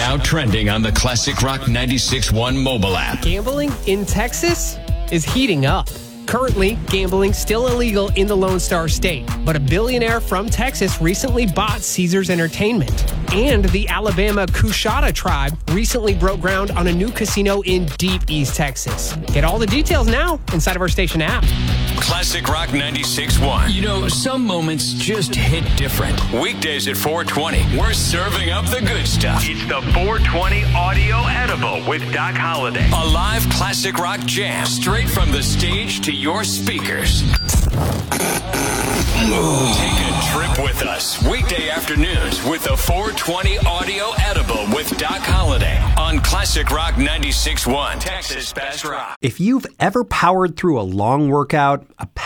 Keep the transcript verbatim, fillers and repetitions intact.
now trending on the Classic Rock ninety-six point one mobile app. Gambling in Texas is heating up. Currently, gambling still illegal in the Lone Star State, but a billionaire from Texas recently bought Caesars Entertainment. And the Alabama Coushatta tribe recently broke ground on a new casino in deep East Texas. Get all the details now inside of our station app. Classic Rock ninety-six point one. You know, some moments just hit different. Weekdays at four twenty, we're serving up the good stuff. It's the four twenty Audio Edible with Doc Holliday. A live Classic Rock jam straight from the stage to your speakers. Take a trip with us weekday afternoons with the four twenty Audio Edible with Doc Holliday on Classic Rock ninety-six point one, Texas Best Rock. If you've ever powered through a long workout, a